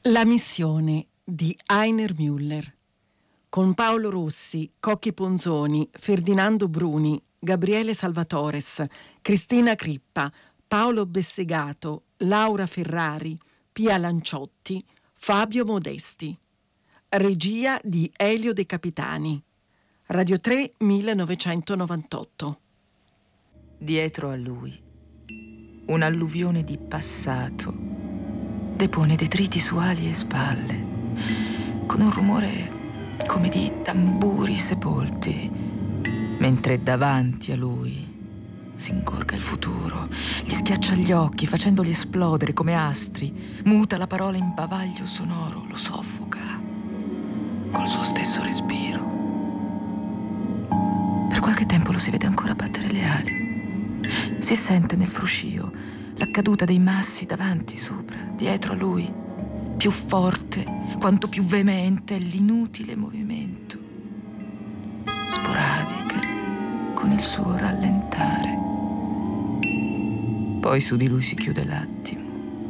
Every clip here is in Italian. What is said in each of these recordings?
La missione di Heiner Müller, con Paolo Rossi, Cocchi Ponzoni, Ferdinando Bruni, Gabriele Salvatores, Cristina Crippa, Paolo Bessegato, Laura Ferrari, Pia Lanciotti, Fabio Modesti. Regia di Elio De Capitani. Radio 3 1998. Dietro a lui, un'alluvione di passato depone detriti su ali e spalle, con un rumore come di tamburi sepolti, mentre davanti a lui si ingorga il futuro, gli schiaccia gli occhi facendoli esplodere come astri, muta la parola in bavaglio sonoro, lo soffoca col suo stesso respiro. Per qualche tempo lo si vede ancora battere le ali. Si sente nel fruscio la caduta dei massi davanti, sopra, dietro a lui. Più forte, quanto più veemente è l'inutile movimento. Sporadiche, con il suo rallentare. Poi su di lui si chiude l'attimo.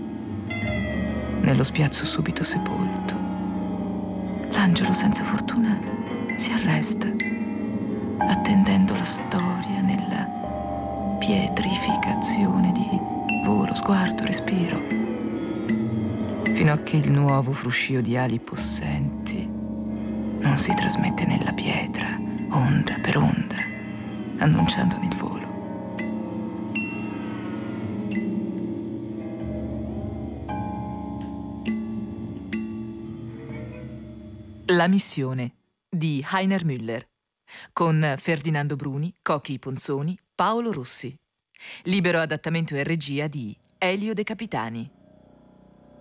Nello spiazzo subito sepolto, l'angelo senza fortuna si arresta, attendendo la storia nella pietrificazione di volo, sguardo, respiro, fino a che il nuovo fruscio di ali possenti non si trasmette nella pietra, onda per onda, annunciandone il volo. La missione di Heiner Müller, con Ferdinando Bruni, Cocchi Ponzoni, Paolo Rossi. Libero adattamento e regia di Elio De Capitani.